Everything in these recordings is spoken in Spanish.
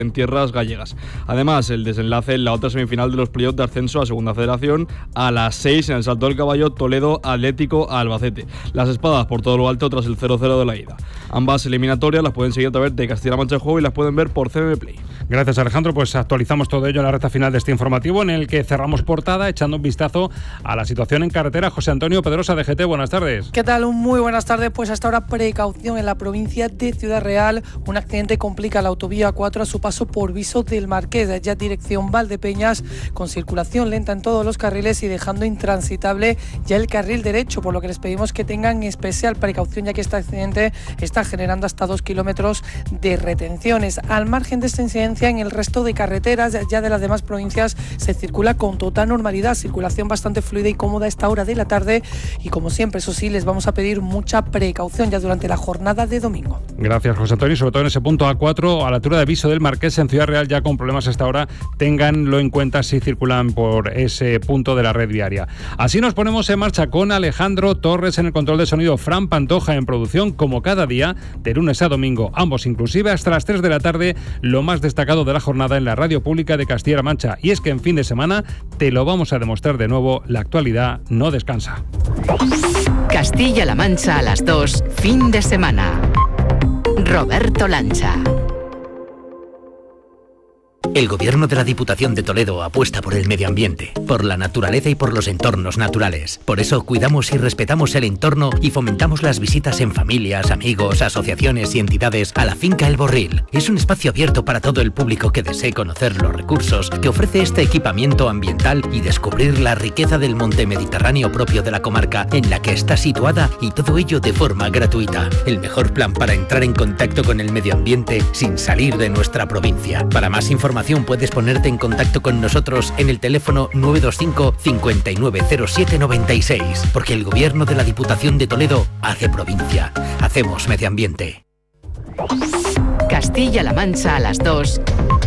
en tierras gallegas. Además, el desenlace en la otra semifinal de los playoffs de ascenso a Segunda Federación a las 6 en el Salto del Caballo, Toledo Atlético a Albacete. Las espadas por todo lo alto tras el 0-0 de la ida. Ambas eliminatorias las pueden seguir a través de Castilla-La Mancha Juego y las pueden ver por CMM Play. Gracias, Alejandro. Pues actualizamos todo ello en la recta final de este informativo, en el que cerramos portada echando un vistazo a la situación en carretera. José Antonio Pedrosa, de GT, buenas tardes. ¿Qué tal? Muy buenas tardes. Pues hasta ahora precaución en la provincia de Ciudad Real. Un accidente complica la autovía 4 a su paso por Viso del Marqués, ya dirección Valdepeñas, con circulación lenta en todos los carriles y dejando intransitable ya el carril derecho, por lo que les pedimos que tengan especial precaución, ya que este accidente está generando hasta 2 kilómetros de retenciones. Al margen de esta incidencia, en el resto de carreteras ya de las demás provincias se circula con total normalidad, circulación bastante fluida y cómoda a esta hora de la tarde, y como siempre, eso sí, les vamos a pedir mucha precaución ya durante la jornada de domingo. Gracias, José Antonio. Sobre todo en ese punto A4, a la altura de Viso del Marqués, en Ciudad Real, ya con problemas hasta ahora, ténganlo en cuenta si circulan por ese punto de la red viaria. Así nos ponemos en marcha con Alejandro Torres en el control de sonido, Fran Pantoja en producción, como cada día, de lunes a domingo, ambos inclusive hasta las 3 de la tarde, lo más destacado de la jornada en la radio pública de Castilla-La Mancha. Y es que en fin de semana, te lo vamos a demostrar de nuevo, la actualidad no descansa. Castilla-La Mancha a las 2, fin de semana. Roberto Lancha. El Gobierno de la Diputación de Toledo apuesta por el medio ambiente, por la naturaleza y por los entornos naturales. Por eso cuidamos y respetamos el entorno y fomentamos las visitas en familias, amigos, asociaciones y entidades a la finca El Borril. Es un espacio abierto para todo el público que desee conocer los recursos que ofrece este equipamiento ambiental y descubrir la riqueza del monte mediterráneo propio de la comarca en la que está situada, y todo ello de forma gratuita. El mejor plan para entrar en contacto con el medio ambiente sin salir de nuestra provincia. Para más información puedes ponerte en contacto con nosotros en el teléfono 925 590796, porque el Gobierno de la Diputación de Toledo hace provincia. Hacemos medio ambiente. Castilla-La Mancha a las 2,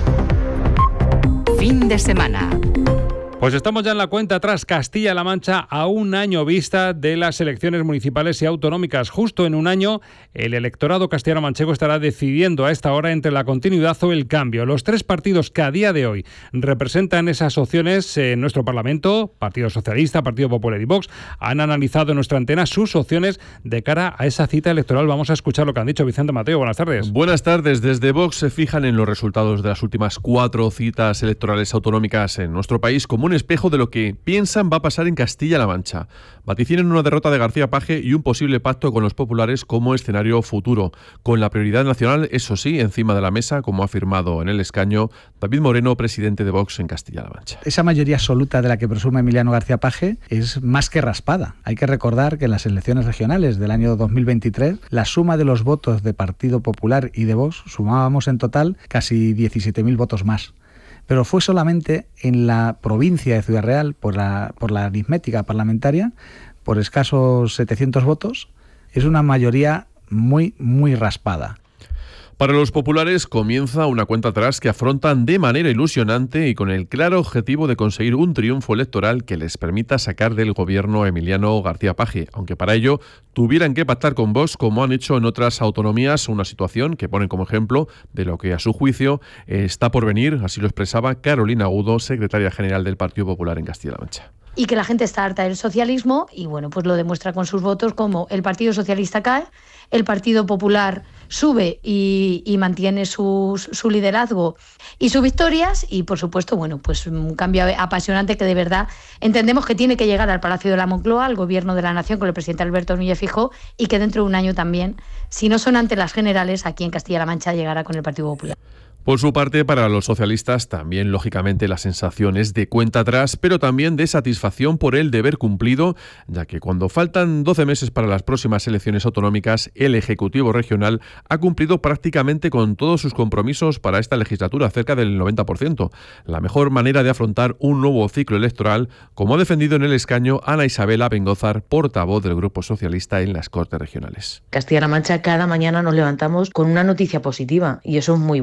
fin de semana. Pues estamos ya en la cuenta atrás, Castilla-La Mancha, a un año vista de las elecciones municipales y autonómicas. Justo en un año, el electorado castellano-manchego estará decidiendo a esta hora entre la continuidad o el cambio. Los tres partidos que a día de hoy representan esas opciones en nuestro Parlamento, Partido Socialista, Partido Popular y Vox, han analizado en nuestra antena sus opciones de cara a esa cita electoral. Vamos a escuchar lo que han dicho. Vicente Mateo, buenas tardes. Buenas tardes. Desde Vox se fijan en los resultados de las últimas 4 citas electorales autonómicas en nuestro país como un espejo de lo que piensan va a pasar en Castilla-La Mancha. Vaticinan una derrota de García Paje y un posible pacto con los populares como escenario futuro, con la prioridad nacional, eso sí, encima de la mesa, como ha afirmado en el escaño David Moreno, presidente de Vox en Castilla-La Mancha. Esa mayoría absoluta de la que presume Emiliano García Paje es más que raspada. Hay que recordar que en las elecciones regionales del año 2023, la suma de los votos de Partido Popular y de Vox sumábamos en total casi 17.000 votos más. Pero fue solamente en la provincia de Ciudad Real, por la aritmética parlamentaria, por escasos 700 votos. Es una mayoría muy, muy raspada. Para los populares comienza una cuenta atrás que afrontan de manera ilusionante y con el claro objetivo de conseguir un triunfo electoral que les permita sacar del gobierno a Emiliano García Paje, aunque para ello tuvieran que pactar con Vox como han hecho en otras autonomías, una situación que ponen como ejemplo de lo que a su juicio está por venir, así lo expresaba Carolina Agudo, secretaria general del Partido Popular en Castilla-La Mancha. Y que la gente está harta del socialismo y bueno, pues lo demuestra con sus votos, como el Partido Socialista cae, el Partido Popular sube y mantiene su liderazgo y sus victorias, y por supuesto, bueno, pues un cambio apasionante que de verdad entendemos que tiene que llegar al Palacio de la Moncloa, al Gobierno de la Nación con el presidente Alberto Núñez Feijóo, y que dentro de un año también, si no son ante las generales, aquí en Castilla-La Mancha llegará con el Partido Popular. Por su parte, para los socialistas también, lógicamente, la sensación es de cuenta atrás, pero también de satisfacción por el deber cumplido, ya que cuando faltan 12 meses para las próximas elecciones autonómicas, el Ejecutivo regional ha cumplido prácticamente con todos sus compromisos para esta legislatura, cerca del 90%. La mejor manera de afrontar un nuevo ciclo electoral, como ha defendido en el escaño Ana Isabela Bengózar, portavoz del Grupo Socialista en las Cortes Regionales. Castilla-La Mancha, cada mañana nos levantamos con una noticia positiva y eso es muy bueno.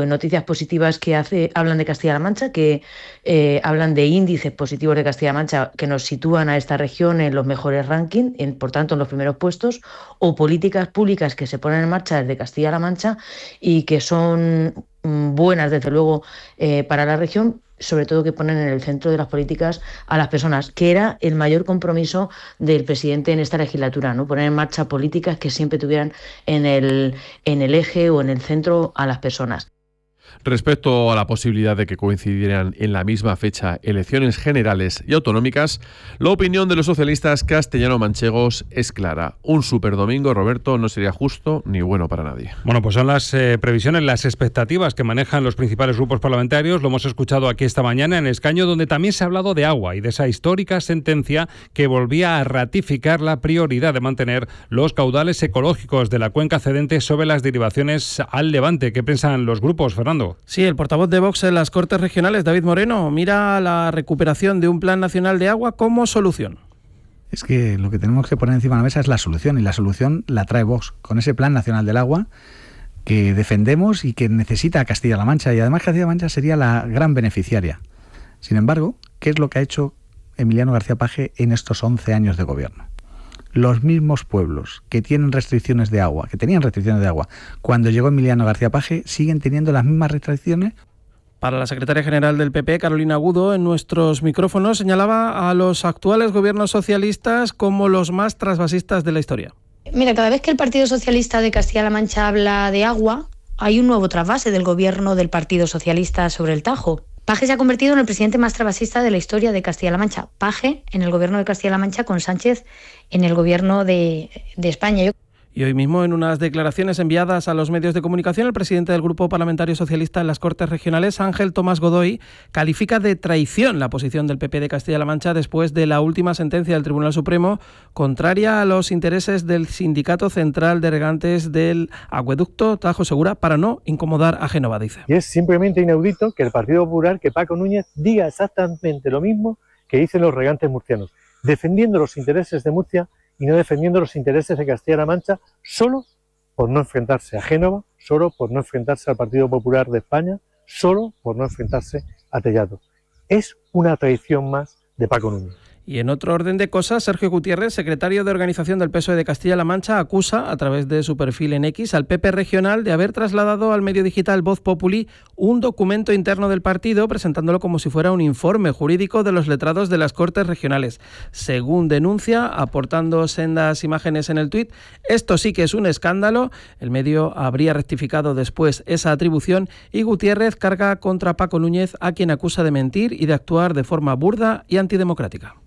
noticias positivas que hablan de Castilla-La Mancha, que hablan de índices positivos de Castilla-La Mancha que nos sitúan a esta región en los mejores rankings, por tanto en los primeros puestos, o políticas públicas que se ponen en marcha desde Castilla-La Mancha y que son buenas, desde luego, para la región, sobre todo que ponen en el centro de las políticas a las personas, que era el mayor compromiso del presidente en esta legislatura, ¿no? Poner en marcha políticas que siempre tuvieran en el eje o en el centro a las personas. Respecto a la posibilidad de que coincidieran en la misma fecha elecciones generales y autonómicas, la opinión de los socialistas castellano-manchegos es clara. Un superdomingo, Roberto, no sería justo ni bueno para nadie. Bueno, pues son las previsiones, las expectativas que manejan los principales grupos parlamentarios. Lo hemos escuchado aquí esta mañana en Escaño, donde también se ha hablado de agua y de esa histórica sentencia que volvía a ratificar la prioridad de mantener los caudales ecológicos de la cuenca cedente sobre las derivaciones al Levante. ¿Qué piensan los grupos, Fernando? Sí, el portavoz de Vox en las Cortes Regionales, David Moreno, mira la recuperación de un plan nacional de agua como solución. Es que lo que tenemos que poner encima de la mesa es la solución, y la solución la trae Vox, con ese plan nacional del agua que defendemos y que necesita Castilla-La Mancha, y además Castilla-La Mancha sería la gran beneficiaria. Sin embargo, ¿qué es lo que ha hecho Emiliano García Paje en estos 11 años de gobierno? Los mismos pueblos que tienen restricciones de agua, que tenían restricciones de agua, cuando llegó Emiliano García Paje, siguen teniendo las mismas restricciones. Para la secretaria general del PP, Carolina Agudo, en nuestros micrófonos señalaba a los actuales gobiernos socialistas como los más trasvasistas de la historia. Mira, cada vez que el Partido Socialista de Castilla-La Mancha habla de agua, hay un nuevo trasvase del gobierno del Partido Socialista sobre el Tajo. Paje se ha convertido en el presidente más trasvasista de la historia de Castilla-La Mancha. Paje en el gobierno de Castilla-La Mancha con Sánchez en el gobierno de España. Y hoy mismo, en unas declaraciones enviadas a los medios de comunicación, el presidente del Grupo Parlamentario Socialista en las Cortes Regionales, Ángel Tomás Godoy, califica de traición la posición del PP de Castilla-La Mancha después de la última sentencia del Tribunal Supremo, contraria a los intereses del Sindicato Central de Regantes del Acueducto Tajo Segura, para no incomodar a Génova, dice. Y es simplemente inaudito que el Partido Popular, que Paco Núñez, diga exactamente lo mismo que dicen los regantes murcianos, defendiendo los intereses de Murcia y no defendiendo los intereses de Castilla-La Mancha, solo por no enfrentarse a Génova, solo por no enfrentarse al Partido Popular de España, solo por no enfrentarse a Tellado. Es una traición más de Paco Núñez. Y en otro orden de cosas, Sergio Gutiérrez, secretario de Organización del PSOE de Castilla-La Mancha, acusa, a través de su perfil en X, al PP regional de haber trasladado al medio digital Voz Populi un documento interno del partido, presentándolo como si fuera un informe jurídico de los letrados de las Cortes Regionales. Según denuncia, aportando sendas imágenes en el tuit, esto sí que es un escándalo. El medio habría rectificado después esa atribución y Gutiérrez carga contra Paco Núñez, a quien acusa de mentir y de actuar de forma burda y antidemocrática.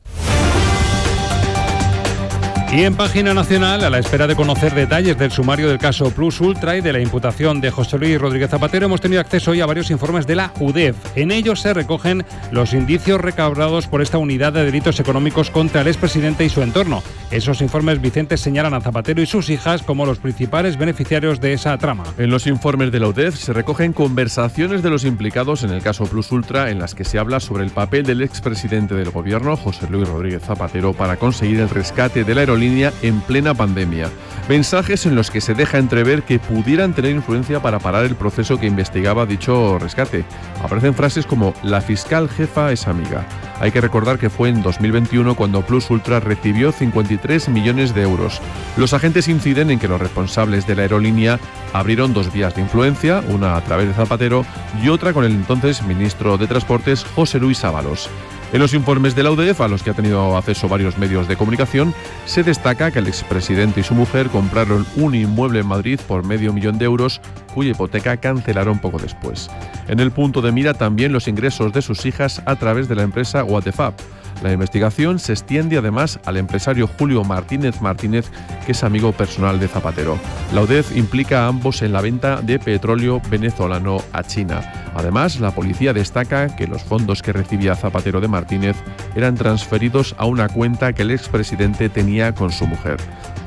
Y en página nacional, a la espera de conocer detalles del sumario del caso Plus Ultra y de la imputación de José Luis Rodríguez Zapatero, hemos tenido acceso hoy a varios informes de la UDEF. En ellos se recogen los indicios recabados por esta unidad de delitos económicos contra el expresidente y su entorno. Esos informes, Vicente, señalan a Zapatero y sus hijas como los principales beneficiarios de esa trama. En los informes de la UDEF se recogen conversaciones de los implicados en el caso Plus Ultra, en las que se habla sobre el papel del expresidente del gobierno, José Luis Rodríguez Zapatero, para conseguir el rescate de la aerolínea en plena pandemia. Mensajes en los que se deja entrever que pudieran tener influencia para parar el proceso que investigaba dicho rescate. Aparecen frases como «la fiscal jefa es amiga». Hay que recordar que fue en 2021 cuando Plus Ultra recibió 53 millones de euros. Los agentes inciden en que los responsables de la aerolínea abrieron dos vías de influencia, una a través de Zapatero y otra con el entonces ministro de Transportes, José Luis Ábalos. En los informes de la UDEF, a los que ha tenido acceso varios medios de comunicación, se destaca que el expresidente y su mujer compraron un inmueble en Madrid por €500,000, cuya hipoteca cancelaron poco después. En el punto de mira también los ingresos de sus hijas a través de la empresa Watefab. La investigación se extiende además al empresario Julio Martínez Martínez, que es amigo personal de Zapatero. La UDEF implica a ambos en la venta de petróleo venezolano a China. Además, la policía destaca que los fondos que recibía Zapatero de Martínez eran transferidos a una cuenta que el expresidente tenía con su mujer.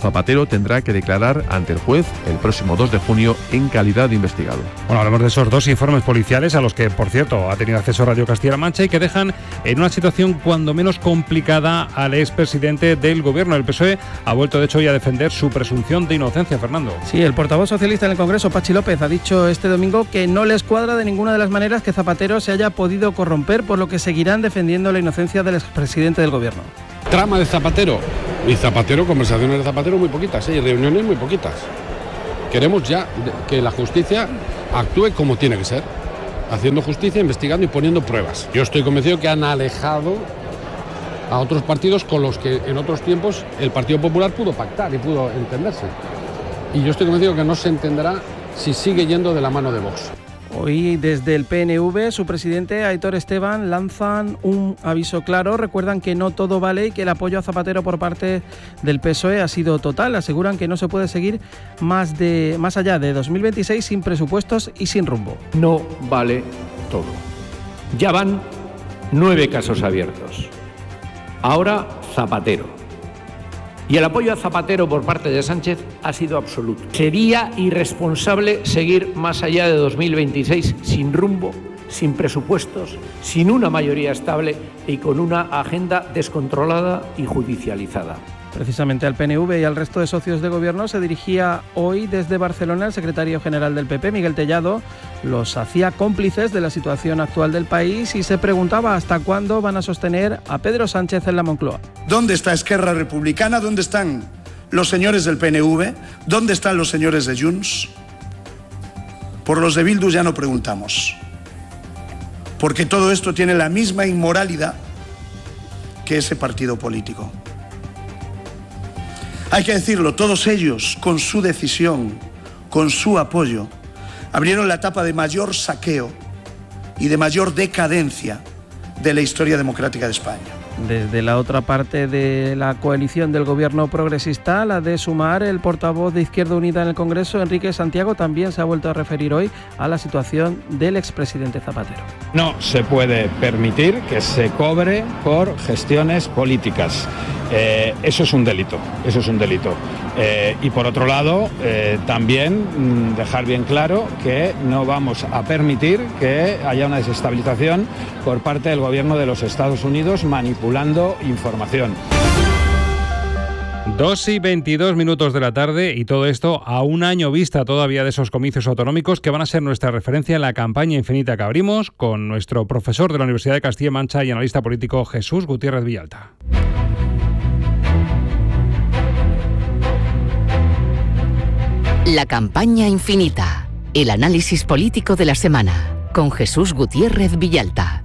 Zapatero tendrá que declarar ante el juez el próximo 2 de junio en calidad de investigado. Bueno, hablamos de esos dos informes policiales a los que, por cierto, ha tenido acceso Radio Castilla-La Mancha y que dejan en una situación cuando menos complicada al expresidente del Gobierno. El PSOE ha vuelto, de hecho, hoy a defender su presunción de inocencia, Fernando. Sí, el portavoz socialista en el Congreso, Pachi López, ha dicho este domingo que no les cuadra de ninguna de las maneras que Zapatero se haya podido corromper, por lo que seguirán defendiendo la inocencia del expresidente del Gobierno. Trama de Zapatero. Y Zapatero, conversaciones de Zapatero muy poquitas, y reuniones muy poquitas. Queremos ya que la justicia actúe como tiene que ser, haciendo justicia, investigando y poniendo pruebas. Yo estoy convencido que han alejado a otros partidos con los que en otros tiempos el Partido Popular pudo pactar y pudo entenderse. Y yo estoy convencido que no se entenderá si sigue yendo de la mano de Vox. Hoy desde el PNV, su presidente Aitor Esteban lanzan un aviso claro. Recuerdan que no todo vale y que el apoyo a Zapatero por parte del PSOE ha sido total. Aseguran que no se puede seguir más allá de 2026 sin presupuestos y sin rumbo. No vale todo. Ya van 9 casos abiertos. Ahora Zapatero. Y el apoyo a Zapatero por parte de Sánchez ha sido absoluto. Sería irresponsable seguir más allá de 2026 sin rumbo, sin presupuestos, sin una mayoría estable y con una agenda descontrolada y judicializada. Precisamente al PNV y al resto de socios de gobierno se dirigía hoy desde Barcelona el secretario general del PP, Miguel Tellado. Los hacía cómplices de la situación actual del país y se preguntaba hasta cuándo van a sostener a Pedro Sánchez en la Moncloa. ¿Dónde está Esquerra Republicana? ¿Dónde están los señores del PNV? ¿Dónde están los señores de Junts? Por los de Bildu ya no preguntamos, porque todo esto tiene la misma inmoralidad que ese partido político. Hay que decirlo, todos ellos, con su decisión, con su apoyo, abrieron la etapa de mayor saqueo y de mayor decadencia de la historia democrática de España. Desde la otra parte de la coalición del gobierno progresista, la de Sumar, el portavoz de Izquierda Unida en el Congreso, Enrique Santiago, también se ha vuelto a referir hoy a la situación del expresidente Zapatero. No se puede permitir que se cobre por gestiones políticas. Eso es un delito, y por otro lado, también dejar bien claro que no vamos a permitir que haya una desestabilización por parte del gobierno de los Estados Unidos manipulando información. 2:22 de la tarde y todo esto a un año vista todavía de esos comicios autonómicos que van a ser nuestra referencia en la campaña infinita que abrimos con nuestro profesor de la Universidad de Castilla-La Mancha y analista político Jesús Gutiérrez Villalta. La campaña infinita. El análisis político de la semana. Con Jesús Gutiérrez Villalta.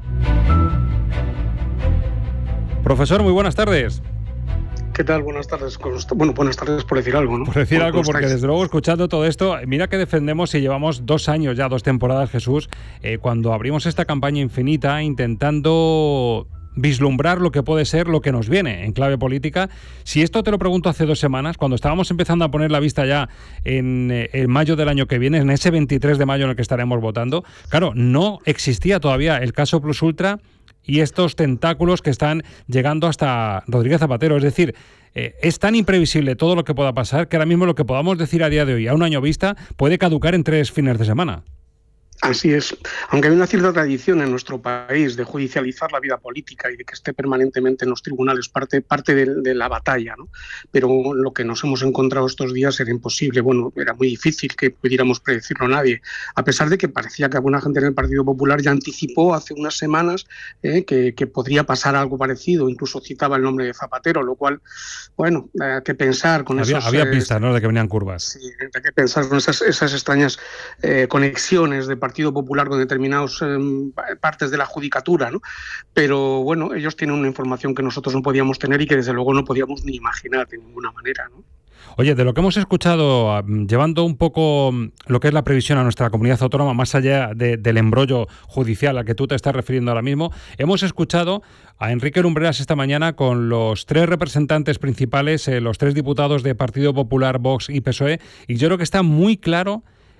Profesor, muy buenas tardes. ¿Qué tal? Buenas tardes. Bueno, buenas tardes por decir algo, ¿no? Por decir algo, porque desde luego escuchando todo esto, mira que defendemos y llevamos 2 años ya, 2 temporadas, Jesús, cuando abrimos esta campaña infinita intentando vislumbrar lo que puede ser lo que nos viene en clave política. Si esto te lo pregunto hace 2 semanas, cuando estábamos empezando a poner la vista ya en mayo del año que viene, en ese 23 de mayo en el que estaremos votando, claro, no existía todavía el caso Plus Ultra y estos tentáculos que están llegando hasta Rodríguez Zapatero. Es decir, es tan imprevisible todo lo que pueda pasar que ahora mismo lo que podamos decir a día de hoy, a un año vista, puede caducar en 3 fines de semana. Así es. Aunque hay una cierta tradición en nuestro país de judicializar la vida política y de que esté permanentemente en los tribunales, parte de la batalla, ¿no? Pero lo que nos hemos encontrado estos días era imposible. Bueno, era muy difícil que pudiéramos predecirlo nadie, a pesar de que parecía que alguna gente en el Partido Popular ya anticipó hace unas semanas que podría pasar algo parecido, incluso citaba el nombre de Zapatero, lo cual, bueno, hay que pensar con había pistas, ¿no?, de que venían curvas. Sí, hay que pensar con esas extrañas conexiones de Partido Popular con determinadas partes de la judicatura, ¿no? Pero bueno, ellos tienen una información que nosotros no podíamos tener y que desde luego no podíamos ni imaginar de ninguna manera, ¿no? Oye, de lo que hemos escuchado, llevando un poco lo que es la previsión a nuestra comunidad autónoma, más allá del embrollo judicial al que tú te estás refiriendo ahora mismo, hemos escuchado a Enrique Lumbreras esta mañana con los 3 representantes principales, los 3 diputados de Partido Popular, Vox y PSOE, y yo creo que está muy claro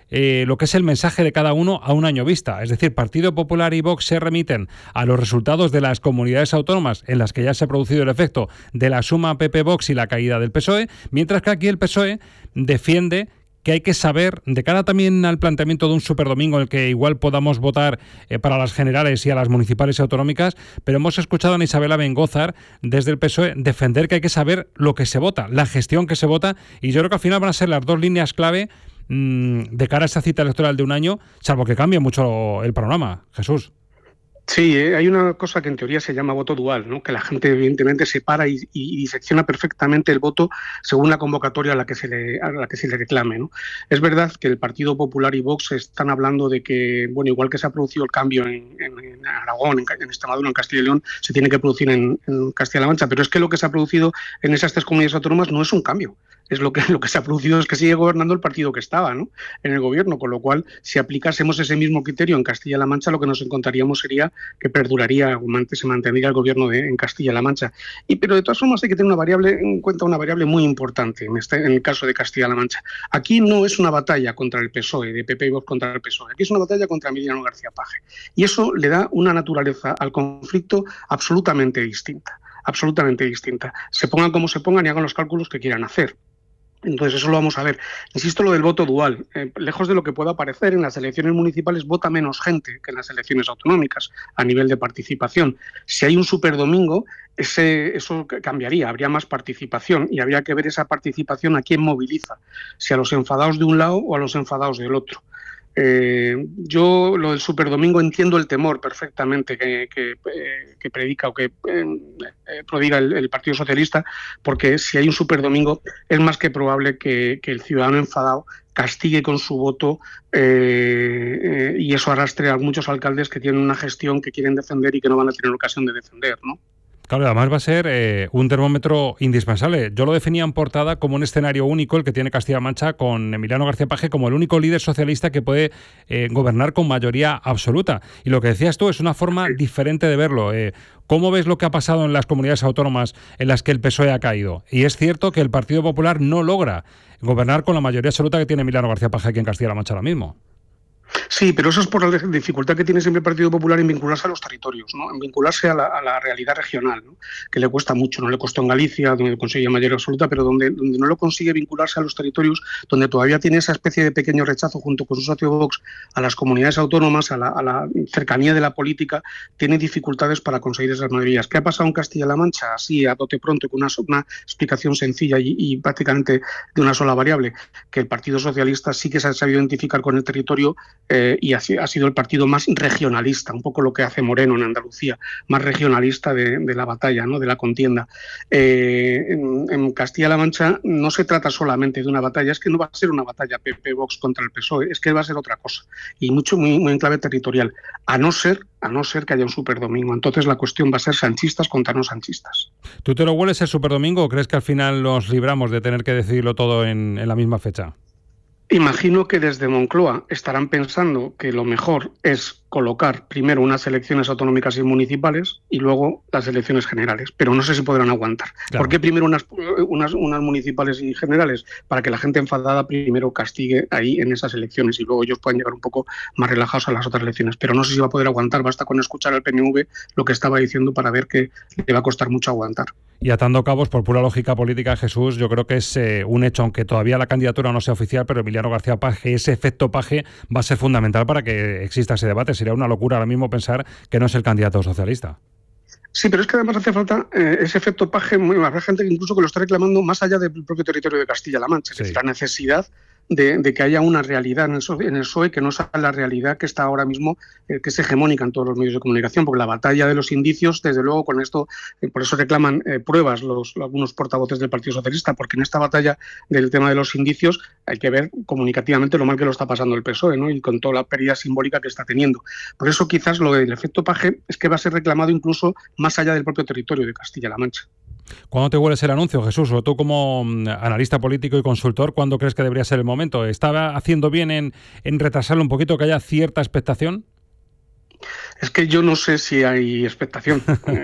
lo que es el mensaje de cada uno a un año vista. Es decir, Partido Popular y Vox se remiten a los resultados de las comunidades autónomas en las que ya se ha producido el efecto de la suma PP-Vox y la caída del PSOE, mientras que aquí el PSOE defiende que hay que saber, de cara también al planteamiento de un superdomingo en el que igual podamos votar para las generales y a las municipales y autonómicas, pero hemos escuchado a Ana Isabela Bengózar desde el PSOE defender que hay que saber lo que se vota, la gestión que se vota, y yo creo que al final van a ser las dos líneas clave de cara a esa cita electoral de un año, salvo que cambie mucho el panorama. Jesús. Sí, hay una cosa que en teoría se llama voto dual, ¿no? Que la gente evidentemente separa y disecciona perfectamente el voto según la convocatoria a la que se le reclame, ¿no? Es verdad que el Partido Popular y Vox están hablando de que, bueno, igual que se ha producido el cambio en Aragón, en Extremadura, en Castilla y León, se tiene que producir en Castilla-La Mancha, pero es que lo que se ha producido en esas tres comunidades autónomas no es un cambio. Es lo que se ha producido es que sigue gobernando el partido que estaba, ¿no?, en el gobierno, con lo cual, si aplicásemos ese mismo criterio en Castilla-La Mancha, lo que nos encontraríamos sería que perduraría, se mantendría el gobierno en Castilla-La Mancha. Pero de todas formas hay que tener en cuenta una variable muy importante en el caso de Castilla-La Mancha. Aquí no es una batalla contra el PSOE, de PP y Vox contra el PSOE. Aquí es una batalla contra Emiliano García Paje. Y eso le da una naturaleza al conflicto absolutamente distinta. Absolutamente distinta. Se pongan como se pongan y hagan los cálculos que quieran hacer. Entonces eso lo vamos a ver. Insisto, lo del voto dual. Lejos de lo que pueda parecer, en las elecciones municipales vota menos gente que en las elecciones autonómicas a nivel de participación. Si hay un superdomingo, eso cambiaría, habría más participación y habría que ver esa participación a quién moviliza, si a los enfadados de un lado o a los enfadados del otro. Yo lo del superdomingo entiendo el temor perfectamente que predica o que prodiga el Partido Socialista, porque si hay un superdomingo es más que probable que el ciudadano enfadado castigue con su voto y eso arrastre a muchos alcaldes que tienen una gestión que quieren defender y que no van a tener ocasión de defender, ¿no? Claro, además va a ser un termómetro indispensable. Yo lo definía en portada como un escenario único, el que tiene Castilla-La Mancha, con Emiliano García Paje como el único líder socialista que puede gobernar con mayoría absoluta. Y lo que decías tú es una forma diferente de verlo. ¿Cómo ves lo que ha pasado en las comunidades autónomas en las que el PSOE ha caído? Y es cierto que el Partido Popular no logra gobernar con la mayoría absoluta que tiene Emiliano García Paje aquí en Castilla-La Mancha ahora mismo. Sí, pero eso es por la dificultad que tiene siempre el Partido Popular en vincularse a los territorios, ¿no?, en vincularse a la realidad regional, ¿no?, que le cuesta mucho. No le costó en Galicia, donde consigue mayoría absoluta, pero donde no lo consigue vincularse a los territorios, donde todavía tiene esa especie de pequeño rechazo junto con su socio Vox a las comunidades autónomas, a la cercanía de la política, tiene dificultades para conseguir esas mayorías. ¿Qué ha pasado en Castilla-La Mancha? Así, a bote pronto, con una explicación sencilla y prácticamente de una sola variable, que el Partido Socialista sí que se ha sabido identificar con el territorio y ha sido el partido más regionalista, un poco lo que hace Moreno en Andalucía, más regionalista de la batalla, ¿no?, de la contienda. En Castilla-La Mancha no se trata solamente de una batalla, es que no va a ser una batalla PP-Vox contra el PSOE, es que va a ser otra cosa, y muy en clave territorial, a no ser que haya un superdomingo. Entonces la cuestión va a ser sanchistas contra no sanchistas. ¿Tú te lo hueles el superdomingo o crees que al final nos libramos de tener que decidirlo todo en la misma fecha? Imagino que desde Moncloa estarán pensando que lo mejor es colocar primero unas elecciones autonómicas y municipales y luego las elecciones generales, pero no sé si podrán aguantar. Claro. ¿Por qué primero unas municipales y generales? Para que la gente enfadada primero castigue ahí en esas elecciones y luego ellos puedan llegar un poco más relajados a las otras elecciones. Pero no sé si va a poder aguantar, basta con escuchar al PNV lo que estaba diciendo para ver que le va a costar mucho aguantar. Y atando cabos, por pura lógica política, Jesús, yo creo que es un hecho, aunque todavía la candidatura no sea oficial, pero Emiliano García Paje, ese efecto Paje va a ser fundamental para que exista ese debate. Sería una locura ahora mismo pensar que no es el candidato socialista. Sí, pero es que además hace falta ese efecto Paje. Habrá gente que incluso que lo está reclamando más allá del propio territorio de Castilla-La Mancha. Es decir, la necesidad de que haya una realidad en el PSOE que no sea la realidad que está ahora mismo, que es hegemónica en todos los medios de comunicación, porque la batalla de los indicios, desde luego, con esto, por eso reclaman pruebas algunos portavoces del Partido Socialista, porque en esta batalla del tema de los indicios hay que ver comunicativamente lo mal que lo está pasando el PSOE, ¿no?, y con toda la pérdida simbólica que está teniendo. Por eso quizás lo del efecto Paje es que va a ser reclamado incluso más allá del propio territorio de Castilla-La Mancha. ¿Cuándo te hueles el anuncio, Jesús? O tú como analista político y consultor, ¿cuándo crees que debería ser el momento? ¿Estaba haciendo bien en retrasarlo un poquito, que haya cierta expectación? Es que yo no sé si hay expectación.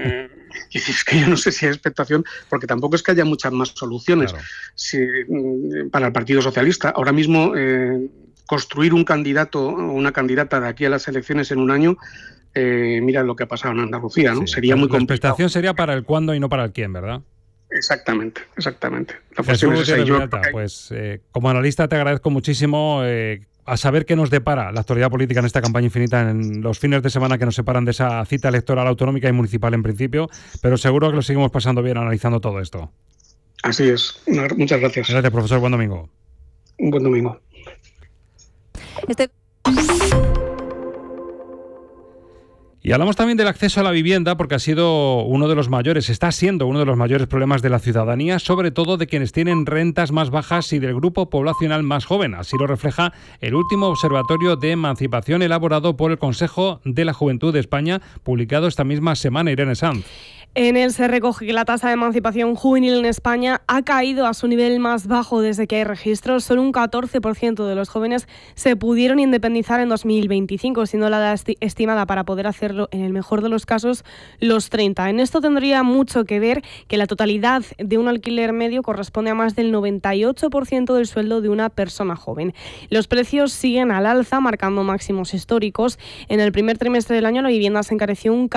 Es que yo no sé si hay expectación, porque tampoco es que haya muchas más soluciones. Claro. Para el Partido Socialista. Ahora mismo construir un candidato o una candidata de aquí a las elecciones en un año, mira lo que ha pasado en Andalucía, ¿no? Sí, sería muy complicado. La complicado. expectación sería para el cuándo y no para el quién, ¿verdad? Exactamente. La Jesús cuestión es esa. Villalta, pues como analista te agradezco muchísimo a saber qué nos depara la actualidad política en esta campaña infinita, en los fines de semana que nos separan de esa cita electoral autonómica y municipal en principio, pero seguro que lo seguimos pasando bien analizando todo esto. Así es. Muchas gracias. Gracias, profesor. Buen domingo. Un buen domingo. Y hablamos también del acceso a la vivienda, porque está siendo uno de los mayores problemas de la ciudadanía, sobre todo de quienes tienen rentas más bajas y del grupo poblacional más joven. Así lo refleja el último observatorio de emancipación elaborado por el Consejo de la Juventud de España, publicado esta misma semana. Irene Sanz. En él se recoge que la tasa de emancipación juvenil en España ha caído a su nivel más bajo desde que hay registros. Solo un 14% de los jóvenes se pudieron independizar en 2025, siendo la edad estimada para poder hacerlo, en el mejor de los casos, los 30. En esto tendría mucho que ver que la totalidad de un alquiler medio corresponde a más del 98% del sueldo de una persona joven. Los precios siguen al alza, marcando máximos históricos. En el primer trimestre del año la vivienda se encareció un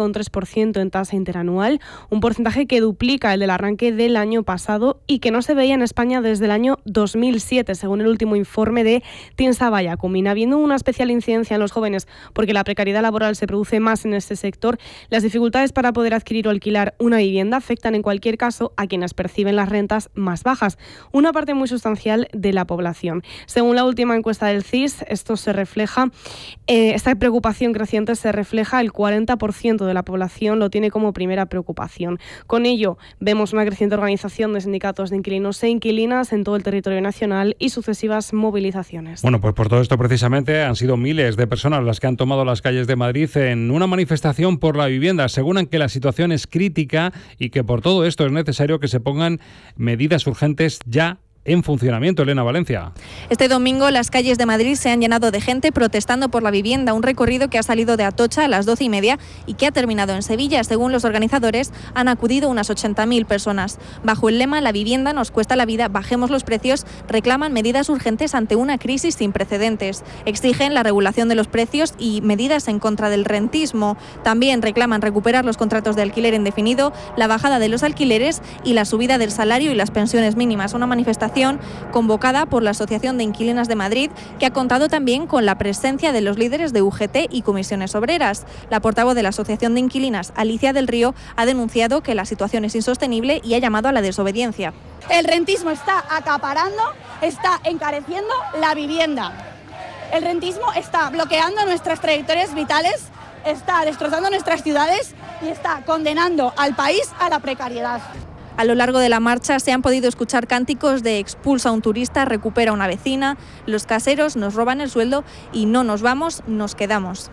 14,3% en tasa interanual, un porcentaje que duplica el del arranque del año pasado y que no se veía en España desde el año 2007, según el último informe de Tinsa Vallacumina. Habiendo una especial incidencia en los jóvenes porque la precariedad laboral se produce más en este sector, las dificultades para poder adquirir o alquilar una vivienda afectan en cualquier caso a quienes perciben las rentas más bajas, una parte muy sustancial de la población. Según la última encuesta del CIS, esto se refleja, esta preocupación creciente se refleja, el 40% de la población lo tiene como primera preocupación. Con ello, vemos una creciente organización de sindicatos de inquilinos e inquilinas en todo el territorio nacional y sucesivas movilizaciones. Bueno, pues por todo esto precisamente han sido miles de personas las que han tomado las calles de Madrid en una manifestación por la vivienda. Aseguran que la situación es crítica y que por todo esto es necesario que se pongan medidas urgentes ya en funcionamiento. Elena Valencia. Este domingo las calles de Madrid se han llenado de gente protestando por la vivienda, un recorrido que ha salido de Atocha a las 12:30 y que ha terminado en Sevilla. Según los organizadores, han acudido unas 80.000 personas. Bajo el lema "La vivienda nos cuesta la vida, bajemos los precios", reclaman medidas urgentes ante una crisis sin precedentes. Exigen la regulación de los precios y medidas en contra del rentismo. También reclaman recuperar los contratos de alquiler indefinido, la bajada de los alquileres y la subida del salario y las pensiones mínimas. Una manifestación convocada por la Asociación de Inquilinas de Madrid, que ha contado también con la presencia de los líderes de UGT y comisiones obreras. La portavoz de la Asociación de Inquilinas, Alicia del Río, ha denunciado que la situación es insostenible y ha llamado a la desobediencia. El rentismo está acaparando, está encareciendo la vivienda. El rentismo está bloqueando nuestras trayectorias vitales, está destrozando nuestras ciudades y está condenando al país a la precariedad. A lo largo de la marcha se han podido escuchar cánticos de "expulsa a un turista, recupera a una vecina", "los caseros nos roban el sueldo" y "no nos vamos, nos quedamos".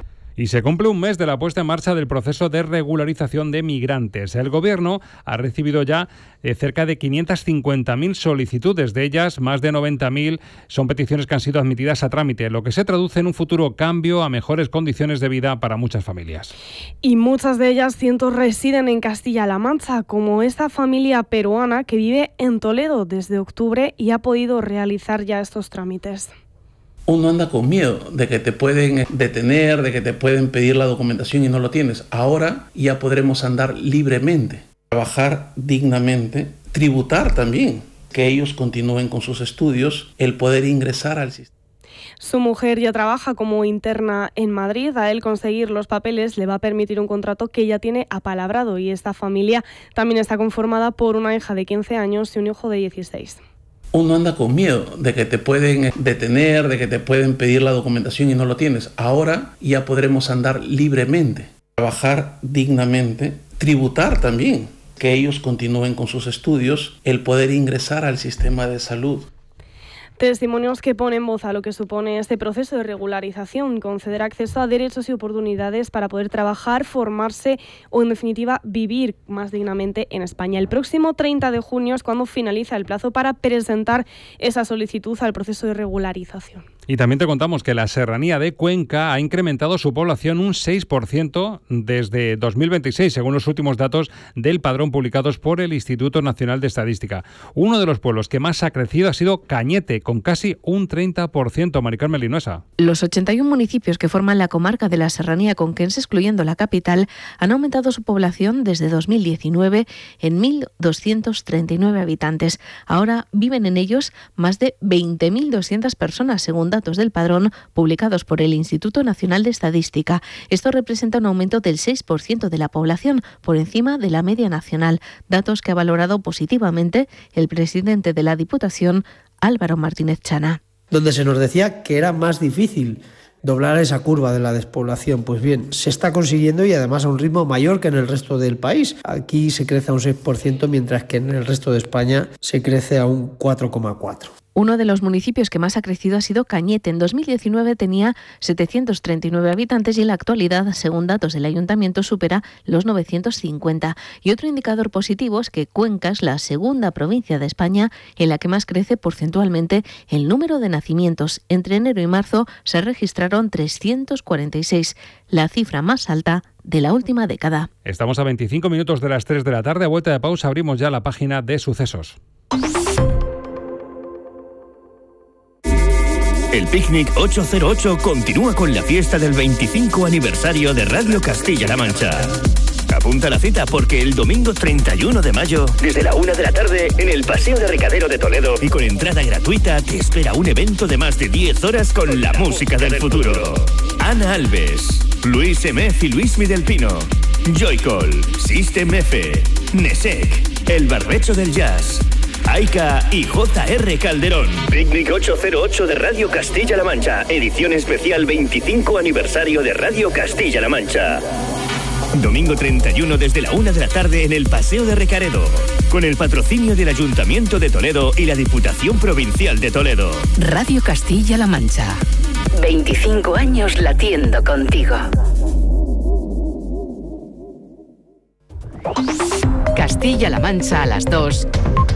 Y se cumple un mes de la puesta en marcha del proceso de regularización de migrantes. El Gobierno ha recibido ya cerca de 550.000 solicitudes. De ellas, más de 90.000 son peticiones que han sido admitidas a trámite, lo que se traduce en un futuro cambio a mejores condiciones de vida para muchas familias. Y muchas de ellas, cientos, residen en Castilla-La Mancha, como esta familia peruana que vive en Toledo desde octubre y ha podido realizar ya estos trámites. Uno anda con miedo de que te pueden detener, de que te pueden pedir la documentación y no lo tienes. Ahora ya podremos andar libremente, trabajar dignamente, tributar también, que ellos continúen con sus estudios, el poder ingresar al sistema. Su mujer ya trabaja como interna en Madrid. A él conseguir los papeles le va a permitir un contrato que ya tiene apalabrado, y esta familia también está conformada por una hija de 15 años y un hijo de 16. Uno anda con miedo de que te pueden detener, de que te pueden pedir la documentación y no lo tienes. Ahora ya podremos andar libremente, trabajar dignamente, tributar también, que ellos continúen con sus estudios, el poder ingresar al sistema de salud. Testimonios que ponen voz a lo que supone este proceso de regularización, conceder acceso a derechos y oportunidades para poder trabajar, formarse o, en definitiva, vivir más dignamente en España. El próximo 30 de junio es cuando finaliza el plazo para presentar esa solicitud al proceso de regularización. Y también te contamos que la serranía de Cuenca ha incrementado su población un 6% desde 2026, según los últimos datos del padrón publicados por el Instituto Nacional de Estadística. Uno de los pueblos que más ha crecido ha sido Cañete, con casi un 30%. Mari Carmen Linoesa. Los 81 municipios que forman la comarca de la serranía conquense, excluyendo la capital, han aumentado su población desde 2019 en 1.239 habitantes. Ahora viven en ellos más de 20.200 personas, según datos del padrón publicados por el Instituto Nacional de Estadística. Esto representa un aumento del 6% de la población, por encima de la media nacional, datos que ha valorado positivamente el presidente de la Diputación, Álvaro Martínez Chana. Donde se nos decía que era más difícil doblar esa curva de la despoblación. Pues bien, se está consiguiendo y además a un ritmo mayor que en el resto del país. Aquí se crece a un 6%, mientras que en el resto de España se crece a un 4,4%. Uno de los municipios que más ha crecido ha sido Cañete. En 2019 tenía 739 habitantes y en la actualidad, según datos del ayuntamiento, supera los 950. Y otro indicador positivo es que Cuenca es la segunda provincia de España en la que más crece porcentualmente el número de nacimientos. Entre enero y marzo se registraron 346, la cifra más alta de la última década. Estamos a 25 minutos de las 3 de la tarde. A vuelta de pausa abrimos ya la página de sucesos. El Picnic 808 continúa con la fiesta del 25 aniversario de Radio Castilla-La Mancha. Apunta la cita porque el domingo 31 de mayo, desde la 1 de la tarde, en el Paseo de Recadero de Toledo y con entrada gratuita, te espera un evento de más de 10 horas con la música del futuro. Ana Alves, Luis Emef y Luismi del Pino, Joycol, System F, Nesek, El Barbecho del Jazz, Aika y J.R. Calderón. Picnic 808 de Radio Castilla-La Mancha. Edición especial 25 aniversario de Radio Castilla-La Mancha. Domingo 31 desde la 1 de la tarde en el Paseo de Recaredo. Con el patrocinio del Ayuntamiento de Toledo y la Diputación Provincial de Toledo. Radio Castilla-La Mancha. 25 años latiendo contigo. Castilla-La Mancha a las 2.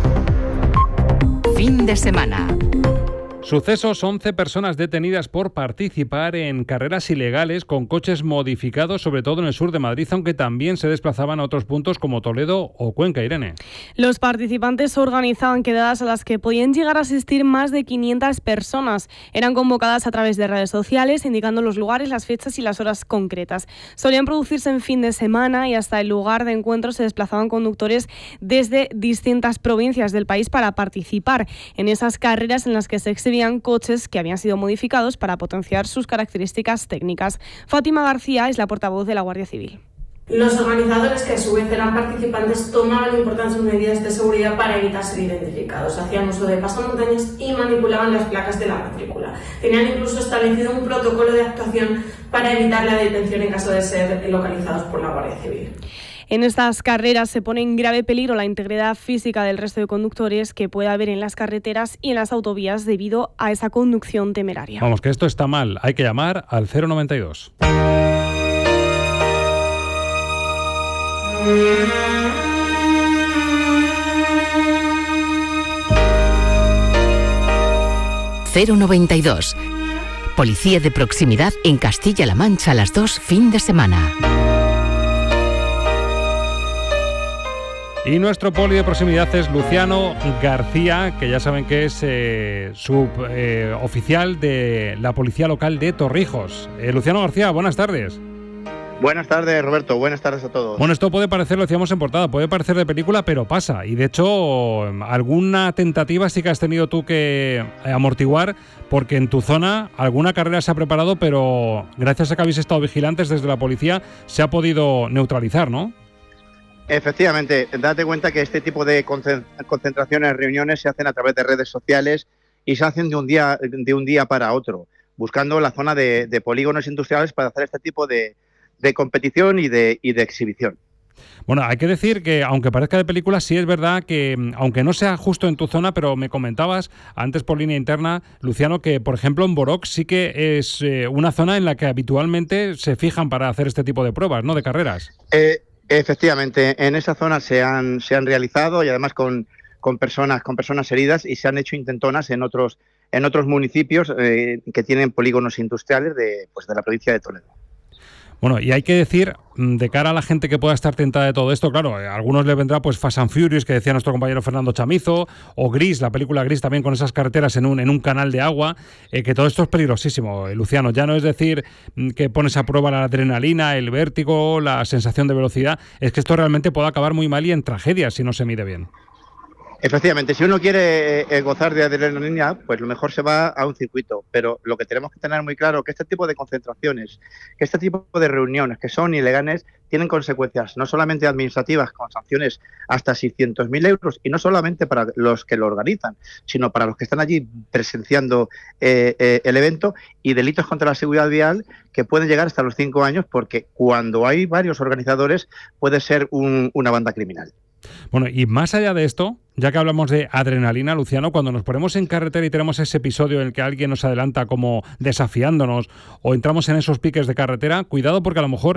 Fin de semana. Sucesos: 11 personas detenidas por participar en carreras ilegales con coches modificados, sobre todo en el sur de Madrid, aunque también se desplazaban a otros puntos como Toledo o Cuenca. Irene. Los participantes organizaban quedadas a las que podían llegar a asistir más de 500 personas. Eran convocadas a través de redes sociales, indicando los lugares, las fechas y las horas concretas. Solían producirse en fin de semana y hasta el lugar de encuentro se desplazaban conductores desde distintas provincias del país para participar en esas carreras en las que se exhibían coches que habían sido modificados para potenciar sus características técnicas. Fátima García es la portavoz de la Guardia Civil. Los organizadores, que a su vez eran participantes, tomaban importantes medidas de seguridad para evitar ser identificados. Hacían uso de pasamontañas y manipulaban las placas de la matrícula. Tenían incluso establecido un protocolo de actuación para evitar la detención en caso de ser localizados por la Guardia Civil. En estas carreras se pone en grave peligro la integridad física del resto de conductores que puede haber en las carreteras y en las autovías debido a esa conducción temeraria. Vamos, que esto está mal. Hay que llamar al 092. ...092... Policía de proximidad en Castilla-La Mancha a las 2, fin de semana. Y nuestro poli de proximidad es Luciano García, que ya saben que es suboficial de la Policía Local de Torrijos. Luciano García, buenas tardes. Buenas tardes, Roberto. Buenas tardes a todos. Bueno, esto puede parecer, lo decíamos en portada, puede parecer de película, pero pasa. Y de hecho, alguna tentativa sí que has tenido tú que amortiguar, porque en tu zona alguna carrera se ha preparado, pero gracias a que habéis estado vigilantes desde la policía, se ha podido neutralizar, ¿no? Efectivamente, date cuenta que este tipo de concentraciones, reuniones se hacen a través de redes sociales y se hacen de un día para otro, buscando la zona de polígonos industriales para hacer este tipo de competición y de exhibición. Bueno, hay que decir que, aunque parezca de película, sí es verdad que, aunque no sea justo en tu zona, pero me comentabas antes por línea interna, Luciano, que por ejemplo en Boroc sí que es una zona en la que habitualmente se fijan para hacer este tipo de pruebas, ¿no?, de carreras. Efectivamente, en esa zona se han realizado, y además con personas heridas, y se han hecho intentonas en otros en otros municipios que tienen polígonos industriales de la provincia de Toledo. Bueno, y hay que decir, de cara a la gente que pueda estar tentada de todo esto, claro, a algunos les vendrá pues Fast and Furious, que decía nuestro compañero Fernando Chamizo, o Gris, la película Gris también con esas carreteras en un canal de agua, que todo esto es peligrosísimo, Luciano. Ya no es decir que pones a prueba la adrenalina, el vértigo, la sensación de velocidad, es que esto realmente puede acabar muy mal y en tragedias si no se mide bien. Efectivamente, si uno quiere gozar de adrenalina, pues lo mejor se va a un circuito, pero lo que tenemos que tener muy claro es que este tipo de concentraciones, que este tipo de reuniones que son ilegales, tienen consecuencias no solamente administrativas, con sanciones hasta 600.000 euros, y no solamente para los que lo organizan, sino para los que están allí presenciando el evento, y delitos contra la seguridad vial que pueden llegar hasta los 5 años, porque cuando hay varios organizadores puede ser una banda criminal. Bueno, y más allá de esto, ya que hablamos de adrenalina, Luciano, cuando nos ponemos en carretera y tenemos ese episodio en el que alguien nos adelanta como desafiándonos o entramos en esos piques de carretera, cuidado porque a lo mejor